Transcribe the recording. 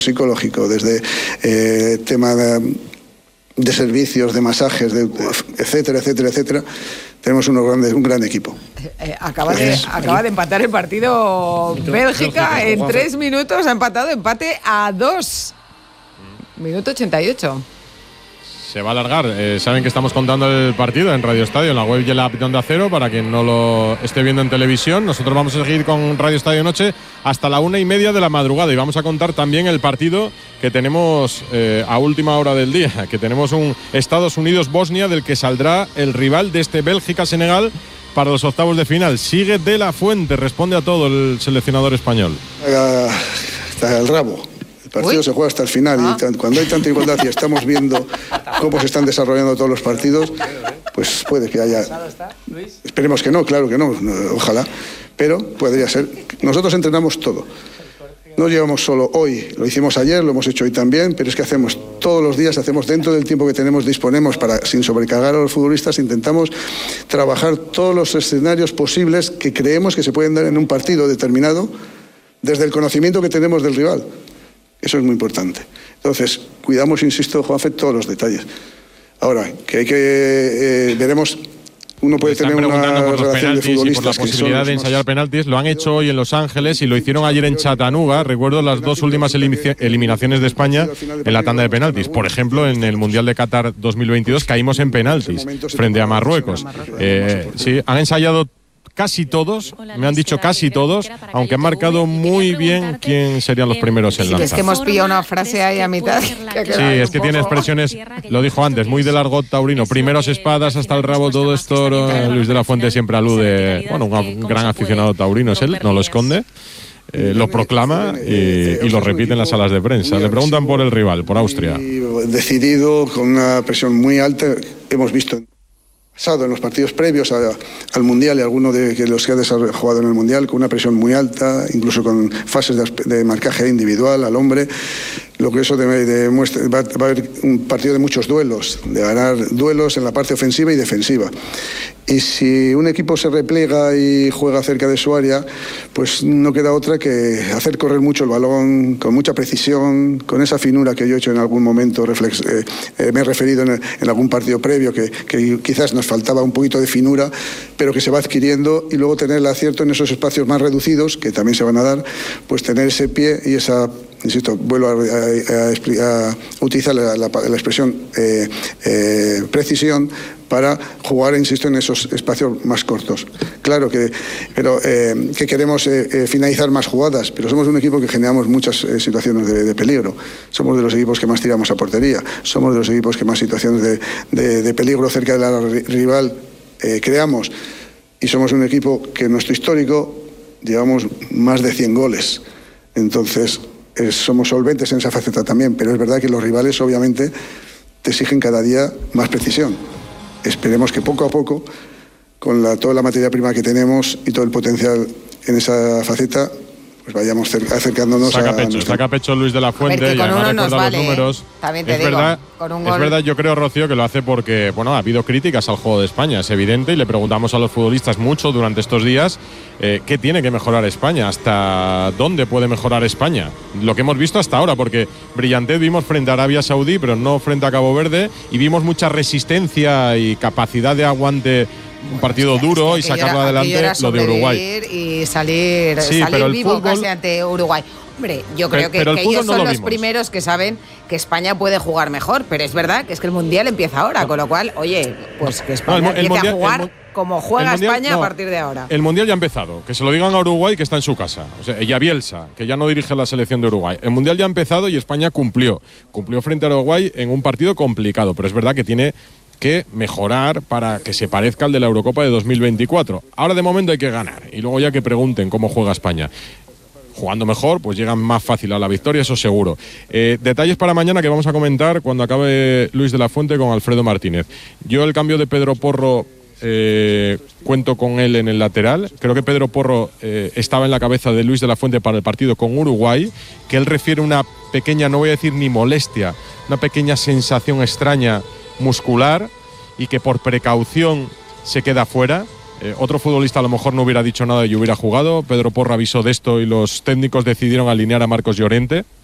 psicológico, desde tema de servicios, de masajes, etcétera, etcétera, etcétera. Tenemos un gran equipo. Acaba de empatar el partido Bélgica en 3 minutos, ha empatado empate a 2. Minuto 88. Se va a alargar. Saben que estamos contando el partido en Radio Estadio, en la web y en la app de Onda Cero, para quien no lo esté viendo en televisión. Nosotros vamos a seguir con Radio Estadio Noche hasta la 1:30 de la madrugada y vamos a contar también el partido que tenemos a última hora del día, que tenemos un Estados Unidos-Bosnia, del que saldrá el rival de este Bélgica-Senegal para los octavos de final. Sigue De La Fuente, responde a todo el seleccionador español. Hasta el rabo. El partido se juega hasta el final y cuando hay tanta igualdad y estamos viendo cómo se están desarrollando todos los partidos, pues puede que haya... Esperemos que no, claro que no, ojalá, pero podría ser. Nosotros entrenamos todo. No llevamos solo hoy, lo hicimos ayer, lo hemos hecho hoy también, pero es que hacemos todos los días, hacemos dentro del tiempo que disponemos para, sin sobrecargar a los futbolistas, intentamos trabajar todos los escenarios posibles que creemos que se pueden dar en un partido determinado desde el conocimiento que tenemos del rival. Eso es muy importante. Entonces, cuidamos, insisto, Juanfe, todos los detalles. Ahora, que hay que... veremos... Uno puede tener una por los relación de futbolistas y por la posibilidad de ensayar penaltis. Lo han hecho hoy en Los Ángeles y lo hicieron ayer en Chattanooga. Recuerdo las 2 últimas eliminaciones de España en la tanda de penaltis. Por ejemplo, en el Mundial de Qatar 2022 caímos en penaltis frente a Marruecos. Sí, han ensayado casi todos, me han dicho casi todos, aunque han marcado muy bien quién serían los primeros en lanzar. Es que hemos pillado una frase ahí a mitad. Sí, es que tiene expresiones, lo dijo antes, muy del argot taurino. Primeros espadas hasta el rabo, todo es toro. Luis de la Fuente siempre alude, bueno, un gran aficionado taurino es él, no lo esconde. Lo proclama y lo repite en las salas de prensa. Le preguntan por el rival, por Austria. Decidido, con una presión muy alta, hemos visto en los partidos previos al Mundial y alguno de los que ha jugado en el Mundial con una presión muy alta, incluso con fases de marcaje individual al hombre, lo que eso demuestra. Va a haber un partido de muchos duelos, de ganar duelos en la parte ofensiva y defensiva. Y si un equipo se replega y juega cerca de su área, pues no queda otra que hacer correr mucho el balón, con mucha precisión, con esa finura que yo he hecho en algún momento, me he referido en algún partido previo, que quizás nos faltaba un poquito de finura, pero que se va adquiriendo, y luego tener el acierto en esos espacios más reducidos, que también se van a dar, pues tener ese pie y esa... Insisto, vuelvo a utilizar la expresión precisión para jugar, insisto, en esos espacios más cortos. Claro que queremos finalizar más jugadas, pero somos un equipo que generamos muchas situaciones de peligro. Somos de los equipos que más tiramos a portería, somos de los equipos que más situaciones de peligro cerca del rival creamos, y somos un equipo que en nuestro histórico llevamos más de 100 goles. Entonces... somos solventes en esa faceta también, pero es verdad que los rivales obviamente te exigen cada día más precisión. Esperemos que poco a poco, con toda la materia prima que tenemos y todo el potencial en esa faceta, pues vayamos acercándonos saca pecho Luis de la Fuente, y además recuerda los números. También te digo, con un gol. Es verdad, yo creo, Rocío, que lo hace porque, bueno, ha habido críticas al juego de España, es evidente, y le preguntamos a los futbolistas mucho durante estos días qué tiene que mejorar España, hasta dónde puede mejorar España. Lo que hemos visto hasta ahora, porque brillantez vimos frente a Arabia Saudí, pero no frente a Cabo Verde, y vimos mucha resistencia y capacidad de aguante. Un partido duro y sacarlo adelante, lo de Uruguay. Y salir vivo fútbol, casi ante Uruguay. Hombre, yo creo que ellos son los primeros que saben que España puede jugar mejor, pero es verdad que es que el Mundial empieza ahora, con lo cual, oye, pues que España empiece a jugar como juega España a partir de ahora. El Mundial ya ha empezado, que se lo digan a Uruguay, que está en su casa. O sea, y a Bielsa, que ya no dirige la selección de Uruguay. El Mundial ya ha empezado y España cumplió frente a Uruguay en un partido complicado, pero es verdad que tiene que mejorar para que se parezca al de la Eurocopa de 2024. Ahora de momento hay que ganar y luego ya que pregunten cómo juega España. Jugando mejor, pues llegan más fácil a la victoria, eso seguro. Detalles para mañana que vamos a comentar cuando acabe Luis de la Fuente con Alfredo Martínez. Yo el cambio de Pedro Porro cuento con él en el lateral. Creo que Pedro Porro estaba en la cabeza de Luis de la Fuente para el partido con Uruguay, que él refiere una pequeña, no voy a decir ni molestia, una pequeña sensación extraña muscular, y que por precaución se queda fuera. Otro futbolista a lo mejor no hubiera dicho nada y hubiera jugado. Pedro Porro avisó de esto y los técnicos decidieron alinear a Marcos Llorente.